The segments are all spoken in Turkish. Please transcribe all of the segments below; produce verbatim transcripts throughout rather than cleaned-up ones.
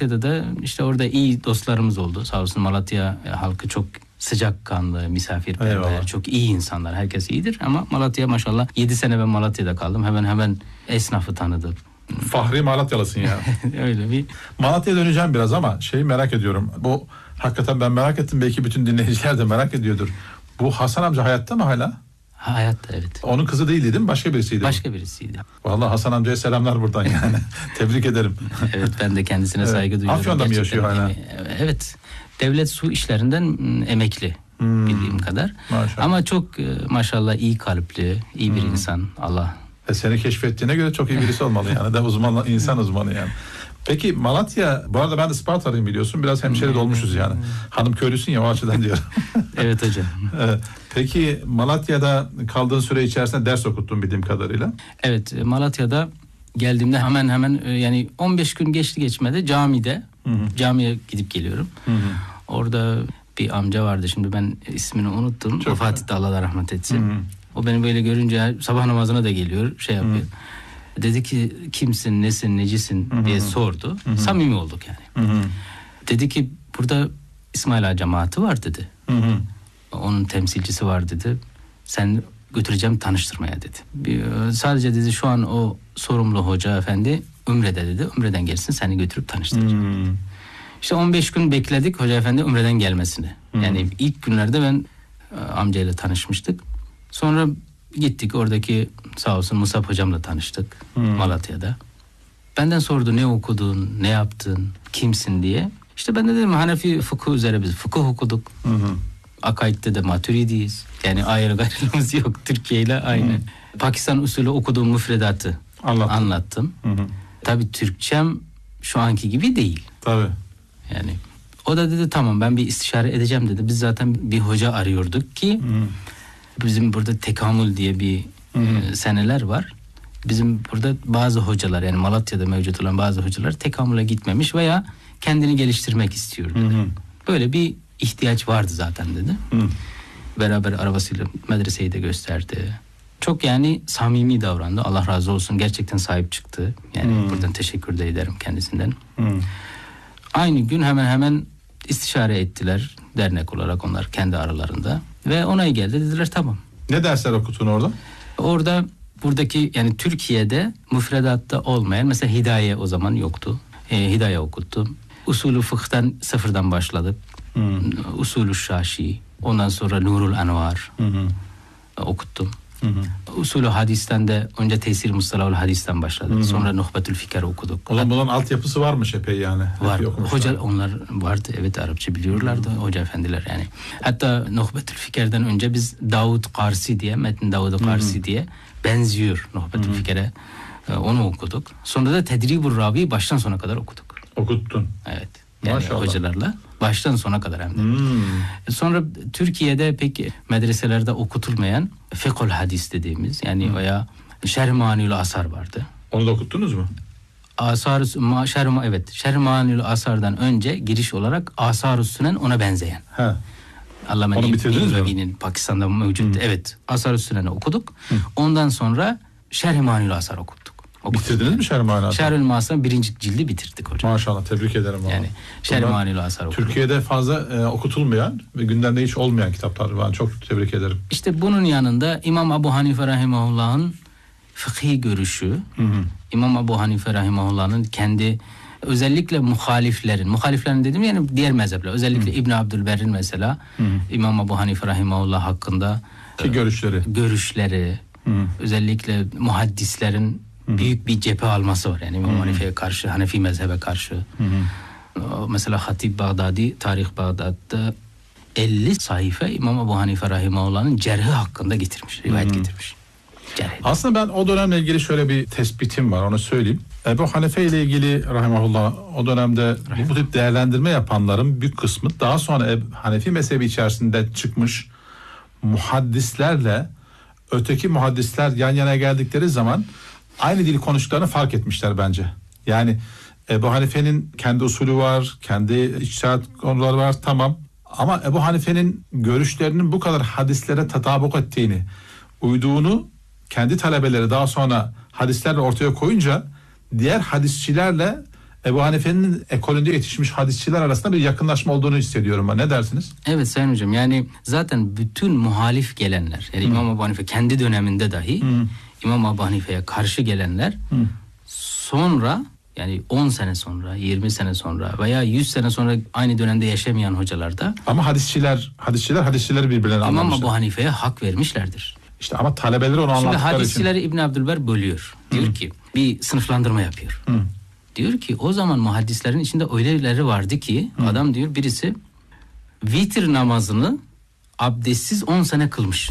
Malatya'da da işte orada iyi dostlarımız oldu. Sağ olsun Malatya halkı çok sıcakkanlı, misafirperver, Eyvallah. çok iyi insanlar. Herkes iyidir ama Malatya maşallah yedi sene ben Malatya'da kaldım. Hemen hemen esnafı tanıdım. Fahri Malatyalısın ya. Öyle bir. Malatya'ya döneceğim biraz ama şeyi merak ediyorum. Bu hakikaten ben merak ettim. Belki bütün dinleyiciler de merak ediyordur. Bu Hasan amca hayatta mı hala? Hayatta evet. Onun kızı değildi değil mi? Başka birisiydi. Başka birisiydi. Vallahi Hasan amcaya selamlar buradan yani. Tebrik ederim. Evet ben de kendisine Evet. saygı duyuyorum. Afyon'da mı Gerçekten yaşıyor hala? emi- Evet. Devlet su işlerinden m, emekli Hmm. bildiğim kadar. Maşallah. Ama çok e, maşallah iyi kalpli, iyi bir insan. Allah. E seni keşfettiğine göre çok iyi birisi olmalı yani. De uzman, insan uzmanı yani. Peki Malatya, bu arada ben de Ispartalıyım biliyorsun. Biraz hemşeri dolmuşuz yani. Hanım köylüsün ya, o açıdan diyorum. Evet hocam. Evet. Peki Malatya'da kaldığın süre içerisinde ders okuttun bildiğim kadarıyla. Evet e, Malatya'da geldiğimde hemen hemen e, yani on beş gün geçti geçmedi camide. Hı hı. Camiye gidip geliyorum. Hı hı. Orada bir amca vardı, şimdi ben ismini unuttum. Çok Vefat etti, Allah rahmet etsin. Hı hı. O beni böyle görünce sabah namazına da geliyor, şey yapıyor. Hı. Dedi ki kimsin, nesin, necisin Hı hı. diye sordu. Hı hı. Samimi olduk yani. Hı hı. Dedi ki burada İsmail Ağa cemaati var dedi. Hı hı. Onun temsilcisi var dedi. Sen götüreceğim tanıştırmaya dedi. Bir, sadece dedi şu an o sorumlu hoca efendi Ümre'de dedi. Ümre'den gelsin seni götürüp tanıştıracağım. Hı. İşte on beş gün bekledik hoca efendi Ümre'den gelmesini. Hı. Yani ilk günlerde ben e, amcayla tanışmıştık. Sonra gittik oradaki sağ olsun Musab hocamla tanıştık Hı. Malatya'da. Benden sordu ne okudun, ne yaptın, kimsin diye. İşte ben de dedim Hanefi fıkıh üzere biz fıkıh okuduk. Hı hı. Akaid'de de Maturidiyiz. Yani ayrı gayrılığımız yok. Türkiye ile aynı. Hı. Pakistan usulü okuduğum müfredatı Anlattın. anlattım. Hı hı. Tabii Türkçem şu anki gibi değil. Tabii. Yani o da dedi tamam ben bir istişare edeceğim dedi. Biz zaten bir hoca arıyorduk ki Hı. bizim burada tekamül diye bir e, seneler var. Bizim burada bazı hocalar yani Malatya'da mevcut olan bazı hocalar tekamüle gitmemiş veya kendini geliştirmek istiyor dedi. Hı hı. Böyle bir ihtiyaç vardı zaten dedi. Hı. Beraber arabasıyla medreseyi de gösterdi. Çok yani samimi davrandı. Allah razı olsun. Gerçekten sahip çıktı. Yani Hmm. buradan teşekkür de ederim kendisinden. Hı. Aynı gün hemen hemen istişare ettiler. Dernek olarak onlar kendi aralarında. Ve onay geldi. Dediler tamam. Ne dersler okuttun orada? Orada buradaki yani Türkiye'de müfredatta olmayan mesela hidaye o zaman yoktu. E, hidaye okuttum. Usulü fıkhtan sıfırdan başladık. Hı. Usulü Şaşi. Ondan sonra Nurul Envar Hı hı. okuttum. Hı hı. Usulü hadisten de önce Tesir Mustalahul Hadis'ten başladık. Hı hı. Sonra Nuhbetül Fikr okuduk. O zaman bunun altyapısı varmış epey yani. Var. Epey okumuşlar. Hoca onlar vardı. Evet Arapça biliyorlardı hoca efendiler yani. Hatta Nuhbetül Fikir'den önce biz Davud Karsi diye, Metin Davud Karsi diye benziyor Nuhbetül Fikir'e. Ee, onu okuduk. Sonra da Tedribur Ravi baştan sona kadar okuduk. Okuttun. Evet. Yani Maşallah. hocalarla baştan sona kadar hem de. Hmm. Sonra Türkiye'de pek medreselerde okutulmayan Fekul Hadis dediğimiz yani veya Şerh-i Mani'ül Asar vardı. Onu da okuttunuz mu? Asar ma Şerh evet Şerh-i Mani'ül Asar'dan önce giriş olarak Asar-ı Sünen ona benzeyen. He. Allame Onu bitirdiniz mi? İbn Pakistan'da mevcut. Evet. Asar-ı Sünen'i okuduk. Ondan sonra Şerh-i Mani'ül Asar okuduk. okuduk. Bitirdiniz mi Şerh-i Mani'ül Asar? Şerh-i Asar'ın birinci cildi bitirdik hocam. Maşallah, tebrik ederim. Yani Şerh-i Mani'ül Asar okuduk. Türkiye'de fazla e, okutulmayan ve gündemde hiç olmayan kitaplar. Ben çok tebrik ederim. İşte bunun yanında İmam Ebu Hanife Rahimahullah'ın fıkhi görüşü, Hı hı. İmam Ebu Hanife Rahimahullah'ın kendi özellikle muhaliflerin, muhaliflerin dedim yani diğer mezhepler, özellikle İbn Abdülberr'in mesela Hı. İmam Ebu Hanife Rahimahullah hakkında Ki görüşleri. görüşleri, Hı. özellikle muhaddislerin Hı. büyük bir cephe alması var yani İmam Hanife'ye karşı, Hanefi mezhebe karşı. Hı hı. Mesela Hatib Bağdadi, Tarih Bağdat'ta elli sayfa İmam Ebu Hanife Rahimahullah'ın cerhi hakkında getirmiş, rivayet Hı. getirmiş. Cerhi. Aslında ben o dönemle ilgili şöyle bir tespitim var, onu söyleyeyim. Ebu Hanife ile ilgili rahimahullah o dönemde bu, bu tip değerlendirme yapanların büyük kısmı daha sonra Ebu Hanefi mezhebi içerisinde çıkmış muhaddislerle öteki muhaddisler yan yana geldikleri zaman aynı dili konuştuklarını fark etmişler bence. Yani Ebu Hanife'nin kendi usulü var, kendi içtihat konuları var, tamam. Ama Ebu Hanife'nin görüşlerinin bu kadar hadislere tatabuk ettiğini, uyduğunu kendi talebeleri daha sonra hadislerle ortaya koyunca diğer hadisçilerle Ebu Hanife'nin ekolünde yetişmiş hadisçiler arasında bir yakınlaşma olduğunu hissediyorum ben. Ne dersiniz? Evet Sayın Hocam, yani zaten bütün muhalif gelenler, yani İmam Ebu Hanife kendi döneminde dahi Hı. İmam Ebu Hanife'ye karşı gelenler Hı. sonra, yani on sene sonra, yirmi sene sonra veya yüz sene sonra aynı dönemde yaşamayan hocalar da, ama hadisçiler hadisçiler hadisçileri birbirlerine anlamışlar. İmam Ebu Hanife'ye hak vermişlerdir. İşte ama talebeleri onu anlattıkları için. Şimdi hadisçileri İbn Abdülber bölüyor. Diyor Hı. ki bir sınıflandırma yapıyor. Hı. Diyor ki o zaman muhaddislerin içinde öyleleri vardı ki Hı. adam diyor birisi vitir namazını abdestsiz on sene kılmış.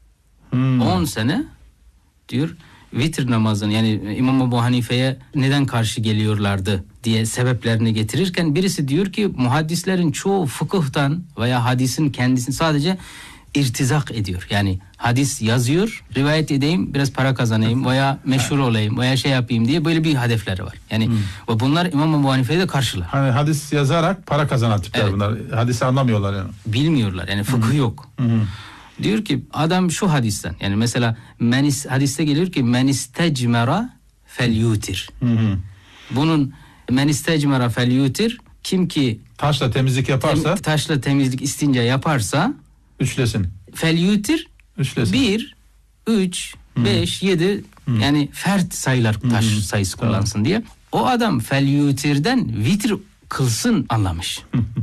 Hmm. on sene diyor vitir namazını, yani İmam Ebu Hanife'ye neden karşı geliyorlardı diye sebeplerini getirirken birisi diyor ki muhaddislerin çoğu fıkıhtan veya hadisin kendisini sadece irtizak ediyor. Yani hadis yazıyor, rivayet edeyim, biraz para kazanayım veya meşhur olayım veya şey yapayım diye böyle bir hedefleri var. Yani hmm. ve bunlar İmam Ebu Hanife'ye de karşılar. Hani hadis yazarak para kazanan tipler evet. bunlar. Hadisi anlamıyorlar yani. Bilmiyorlar yani, fıkıh hmm. yok. Hmm. Diyor ki adam şu hadisten, yani mesela menis, hadiste geliyor ki men istecmera felyutir. Hmm. Bunun men istecmera felyutir, kim ki taşla temizlik yaparsa, tem, taşla temizlik istince yaparsa üçlesin. Felyutir üçlesin. Bir, üç, hmm. beş, yedi hmm. yani fert sayılar, taş hmm. sayısı kullansın tamam. diye. O adam felyutirden vitir kılsın anlamış.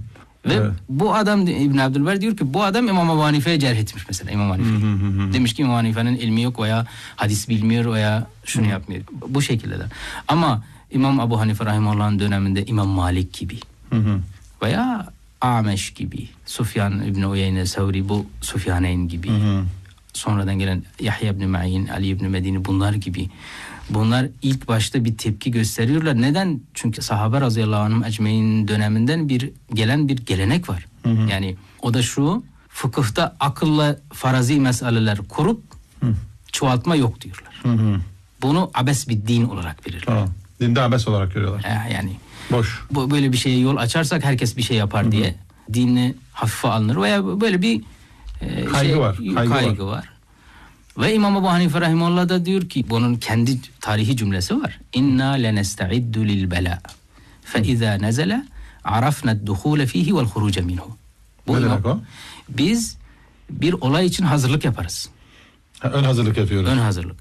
Ve evet. bu adam İbn Abdülber diyor ki bu adam İmam Ebu Hanife'ye cerh etmiş mesela İmam Hanife'yi. Demiş ki İmam Hanife'nin ilmi yok veya hadis bilmiyor veya şunu hmm. yapmıyor. Bu şekilde de. Ama İmam Ebu Hanife rahimahullah'ın döneminde İmam Malik gibi hmm. veya Ameş gibi, Sufyan İbni Uyeyne Sevri, bu Sufyaneyn gibi, hı hı. sonradan gelen Yahya İbni Ma'in, Ali İbni Medini, bunlar gibi. Bunlar ilk başta bir tepki gösteriyorlar. Neden? Çünkü sahabe radıyallahu anhum ecmein döneminden bir gelen bir gelenek var. Hı hı. Yani o da şu, fıkıhta akılla farazi meseleler kurup hı. çoğaltma yok diyorlar. Hı hı. Bunu abes bir din olarak verirler. Tamam. Dinde abes olarak görüyorlar. Ee, yani boş. Bu, böyle bir şeye yol açarsak herkes bir şey yapar Hı-hı. diye dini hafife alınır veya böyle bir e, kaygı şey, var. Kaygı, kaygı var. var. Ve İmam Ebu Hanife rahimehullah da diyor ki bunun kendi tarihi cümlesi var. İnna lenesta'iddu lil bela. Fe iza nazala arafna ad-dukhul fihi vel khuruc minhu. Bu ne demek o? Biz bir olay için hazırlık yaparız. Ha, ön hazırlık yapıyoruz. Ön hazırlık.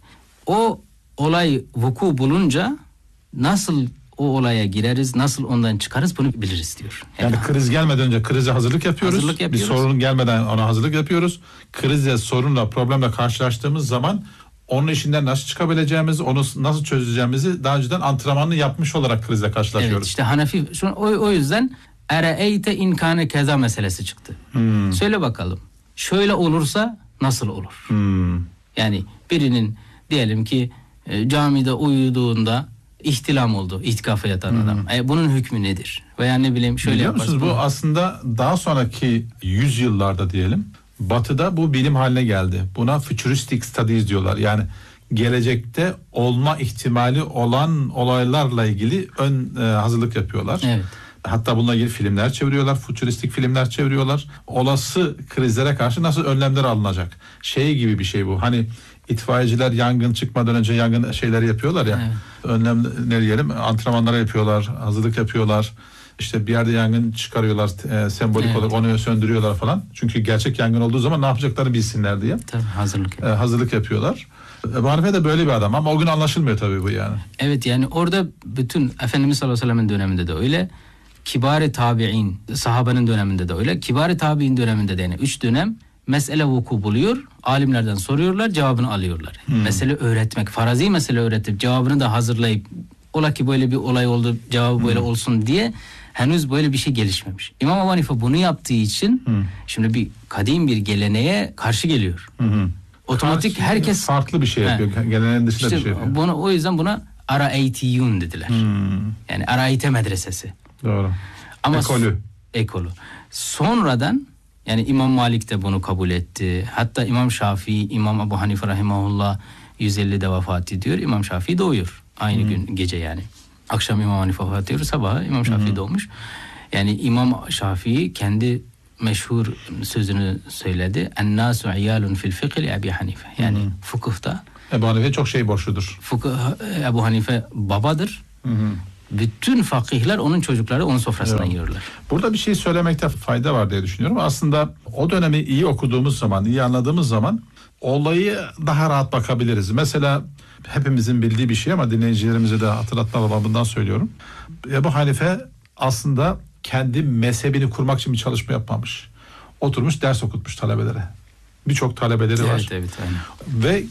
O olay vuku bulunca nasıl o olaya gireriz, nasıl ondan çıkarız bunu biliriz diyor. Yani, yani kriz gelmeden önce krize hazırlık yapıyoruz. Hazırlık yapıyoruz. Bir sorun gelmeden ona hazırlık yapıyoruz. Krizle, sorunla, problemle karşılaştığımız zaman onun işinden nasıl çıkabileceğimizi, onu nasıl çözeceğimizi daha önceden antrenmanını yapmış olarak krizle karşılaşıyoruz. Evet, işte Hanefi şu, o, o yüzden ere'eyte inkâne keza meselesi çıktı. Hmm. Söyle bakalım. Şöyle olursa nasıl olur? Hmm. Yani birinin diyelim ki e, camide uyuduğunda ihtilam oldu, itikafa yatan hmm. adam. E, bunun hükmü nedir? Veya ne bileyim şöyle Biliyor musunuz, bu aslında daha sonraki yüzyıllarda diyelim Batı'da bu bilim haline geldi. Buna futuristic studies diyorlar. Yani gelecekte olma ihtimali olan olaylarla ilgili ön e, hazırlık yapıyorlar. Evet. Hatta bununla ilgili filmler çeviriyorlar, futuristik filmler çeviriyorlar. Olası krizlere karşı nasıl önlemler alınacak? Şey gibi bir şey bu. Hani itfaiyeciler yangın çıkmadan önce yangın şeyleri yapıyorlar ya. Evet. Önlemleri diyelim, antrenmanları yapıyorlar, hazırlık yapıyorlar. İşte bir yerde yangın çıkarıyorlar, e, sembolik evet. olarak onu söndürüyorlar falan. Çünkü gerçek yangın olduğu zaman ne yapacaklarını bilsinler diye. Tabii hazırlık. E, hazırlık yapıyorlar. Ebu Hanife de böyle bir adam ama o gün anlaşılmıyor tabii bu yani. Evet, yani orada bütün Efendimiz sallallahu aleyhi ve sellem'in döneminde de öyle. Kibar-ı tabi'in, sahabenin döneminde de öyle. Kibar-ı tabi'in döneminde de yani üç dönem mesele vuku buluyor. Alimlerden soruyorlar, cevabını alıyorlar. Hmm. Mesele öğretmek, farazi mesele öğretip cevabını da hazırlayıp ola ki böyle bir olay oldu, cevabı böyle hmm. olsun diye henüz böyle bir şey gelişmemiş. İmam Ebu Hanife bunu yaptığı için hmm. şimdi bir kadim bir geleneğe karşı geliyor. Hmm. Otomatik karşı, herkes farklı bir şey yapıyor. He. Geleneğin dışında işte bir şey yapıyor. Bunu, o yüzden buna Araeytiyun dediler. Hmm. Yani Araeyte medresesi. Doğru. Ama ekolü. Ekolü. Sonradan yani İmam Malik de bunu kabul etti. Hatta İmam Şafii, İmam Ebu Hanife rahimahullah yüz ellide vefat ediyor. İmam Şafii doğuyor. Aynı hmm. gün gece yani. Akşam İmam Hanife vefat ediyor. Sabah İmam Şafii hmm. doğmuş. Yani İmam Şafii kendi meşhur sözünü söyledi. En-nâsu iyâlun fil fiqh li Ebi Hanife. Yani hmm. fıkıhta Ebu Hanife çok şey borçludur. Fıkıh, Ebu Hanife babadır. Hmm. bütün fakihler onun çocukları onun sofrasından Evet. yiyorlar. Burada bir şey söylemekte fayda var diye düşünüyorum. Aslında o dönemi iyi okuduğumuz zaman, iyi anladığımız zaman olayı daha rahat bakabiliriz. Mesela hepimizin bildiği bir şey ama dinleyicilerimize de hatırlatma babından söylüyorum. Ebu Hanife aslında kendi mezhebini kurmak için bir çalışma yapmamış. Oturmuş ders okutmuş talebelere. Birçok talebeleri Evet, var. evet, aynen. Ve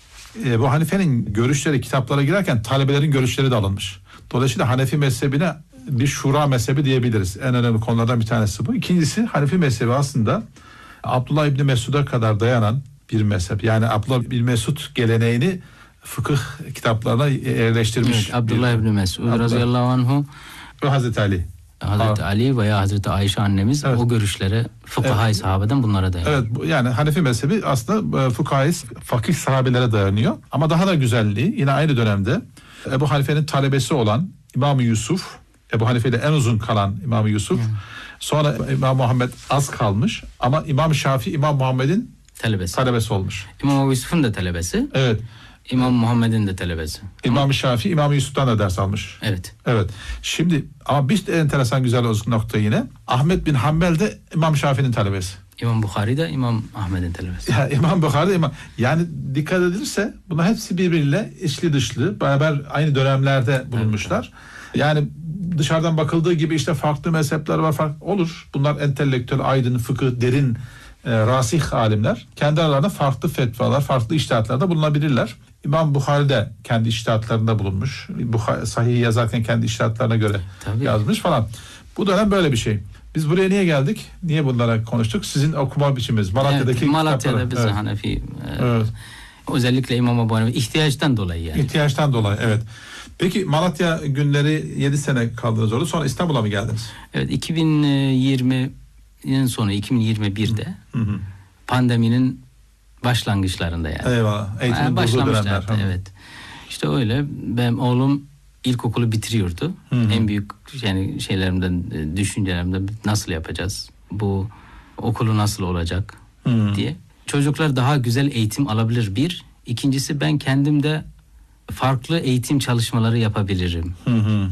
Ebu Hanife'nin görüşleri kitaplara girerken talebelerin görüşleri de alınmış. Dolayısıyla Hanefi mezhebine bir şura mezhebi diyebiliriz. En önemli konulardan bir tanesi bu. İkincisi Hanefi mezhebi aslında Abdullah İbni Mesud'a kadar dayanan bir mezhep. Yani Abdullah İbni Mesud geleneğini fıkıh kitaplarına yerleştirmiş. Evet, Abdullah İbni Mesud Abdullah. radıyallahu anhu Ve Hazreti Ali. Hazreti Ha. Ali veya Hazreti Ayşe annemiz Evet. o görüşlere fıkıh-ı sahabeden bunlara dayanıyor. Evet, bu- yani Hanefi mezhebi aslında e, fukahî, fakih sahabelere dayanıyor. Ama daha da güzelliği yine aynı dönemde Ebu Hanife'nin talebesi olan İmam Yusuf, Ebu Hanife ile en uzun kalan İmam Yusuf. Sonra İmam Muhammed az kalmış ama İmam Şafii İmam Muhammed'in Talebesi. talebesi olmuş. İmam Ebu Yusuf'un da talebesi. Evet. İmam Muhammed'in de talebesi. İmam Şafii İmam Yusuf'tan da ders almış. Evet. Evet. Şimdi ama bir de enteresan güzel nokta yine. Ahmet bin Hanbel de İmam Şafii'nin talebesi. İmam Bukhari de İmam Ahmed'in talebesi. Ya İmam Bukhari İmam. Yani dikkat edilirse bunlar hepsi birbiriyle içli dışlı beraber aynı dönemlerde bulunmuşlar. Yani dışarıdan bakıldığı gibi işte farklı mezhepler var, farklı olur. Bunlar entelektüel, aydın, fıkıh, derin, e, rasih alimler. Kendi aralarında farklı fetvalar, farklı içtihatlarda bulunabilirler. İmam Bukhari de kendi içtihatlarında bulunmuş. Bukhari, Sahih'i yazarken kendi içtihatlarına göre Tabii. yazmış falan. Bu dönem böyle bir şey. Biz buraya niye geldik? Niye bunlara konuştuk? Sizin okuma biçiminiz. Malatya'daki Evet, Malatya'da kitapları. biz Evet. Hanefi e, Evet. özellikle İmam Ebu Hanife ihtiyaçtan dolayı yani. İhtiyaçtan dolayı, evet. Peki Malatya günleri yedi sene kaldınız orada. Sonra İstanbul'a mı geldiniz? Evet, iki bin yirminin sonu iki bin yirmi birde Hı hı. pandeminin başlangıçlarında yani. Eyvallah. Eğitimin Yani durduğu dönemler. başlamışlardı, Hı. evet. İşte öyle. Benim oğlum ilkokulu bitiriyordu. Hı hı. En büyük yani şeylerimden, e, düşüncelerimden nasıl yapacağız? Bu okulu nasıl olacak Hı. diye. Çocuklar daha güzel eğitim alabilir bir. İkincisi ben kendim de farklı eğitim çalışmaları yapabilirim. Hı hı.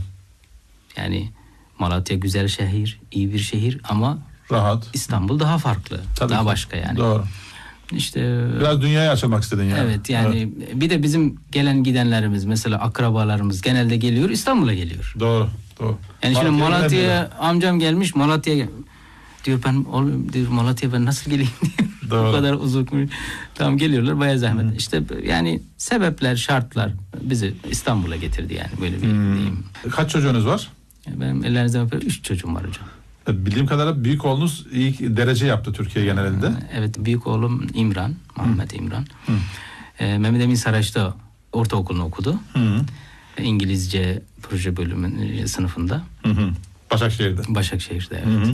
Yani Malatya güzel şehir, iyi bir şehir ama Rahat. İstanbul daha farklı. Tabii daha ki. başka yani. Doğru. İşte Biraz dünyaya açılmak istedin yani. evet yani bir de bizim gelen gidenlerimiz mesela akrabalarımız genelde geliyor, İstanbul'a geliyor. Doğru. Doğru. Yani şimdi Malatya'ya Malatya'ya gidemiyorlar. amcam gelmiş, Malatya'ya diyor ben oğlum diyor Malatya'ya ben nasıl geleyim diyor. Doğru. Bu kadar uzun. Tamam geliyorlar bayağı zahmet. İşte yani sebepler, şartlar bizi İstanbul'a getirdi yani böyle bir diyeyim. Kaç çocuğunuz var? Yani benim ellerinizden öper üç çocuğum var hocam. Bildiğim kadarıyla büyük oğlunuz iyi derece yaptı Türkiye genelinde. Evet, büyük oğlum İmran, Muhammed İmran. Ee, Mehmet Emin Saraç'ta ortaokulunu okudu. Hı. İngilizce proje bölümü sınıfında. Hı hı. Başakşehir'de. Başakşehir'de, evet. Hı hı.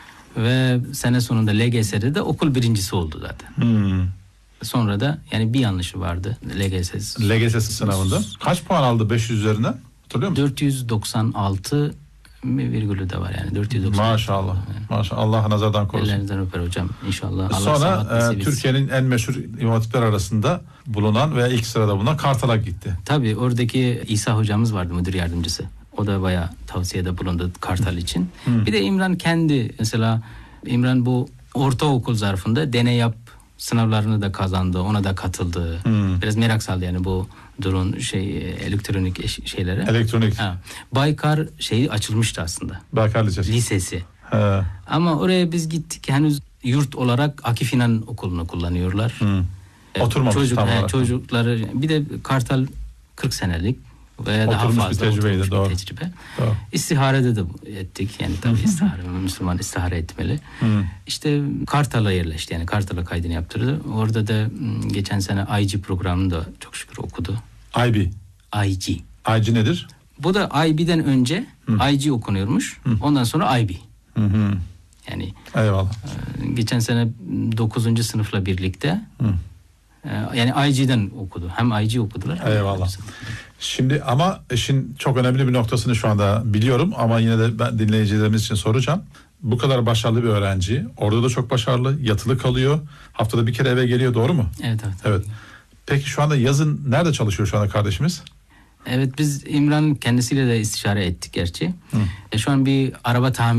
Ve sene sonunda L G S'de de okul birincisi oldu zaten. Hı. Sonra da yani bir yanlışı vardı L G S. L G S sınavında. Kaç puan aldı beş yüz üzerine? Hatırlıyor musun? dört yüz doksan altı virgülü de var yani. dört yüz doksan altı. Maşallah. Maşallah. Allah nazardan korusun. Ellerinizden öper hocam inşallah. Allah Sonra sağlık e, nasip etsin. Türkiye'nin en meşhur imam hatipler arasında bulunan veya ilk sırada bulunan Kartal'a gitti. Tabii oradaki İsa hocamız vardı, müdür yardımcısı. O da bayağı tavsiyede bulundu Kartal için. Bir de İmran kendi mesela İmran bu ortaokul zarfında deney yap sınavlarını da kazandı. Ona da katıldı. Hmm. Biraz merak saldı yani bu drone şey elektronik eş- şeylere. Elektronik. Ha. Baykar şeyi açılmıştı aslında. Baykar Lisesi. Lisesi. He. Ama oraya biz gittik henüz yurt olarak Akif İnan okulunu kullanıyorlar. Hı. E, Oturmamış çocuk, tam he, olarak. çocukları bir de Kartal kırk senelik veya daha Oturmuş bir fazla tecrübeydi, oturmuş doğru. bir tecrübe. Doğru. İstiharede de ettik yani tabii istihare Müslüman istihare etmeli. Hı. İşte Kartal'a yerleşti yani Kartal'a kaydını yaptırdı. Orada da m, geçen sene I G programını da çok şükür okudu. I B. I G. I G nedir? Bu da I B'den önce I G okunuyormuş. Ondan sonra I B. Hı hı. Yani Eyvallah. e, geçen sene dokuzuncu sınıfla birlikte Hı. e, yani I G'den okudu. Hem I G okudular. hem Eyvallah. I B. Şimdi ama işin çok önemli bir noktasını şu anda biliyorum ama yine de ben dinleyicilerimiz için soracağım. Bu kadar başarılı bir öğrenci, orada da çok başarılı, yatılı kalıyor. Haftada bir kere eve geliyor, doğru mu? Evet, evet. Evet. Peki şu anda yazın nerede çalışıyor şu anda kardeşimiz? Evet, biz İmran kendisiyle de istişare ettik gerçi. E, şu an bir araba tamir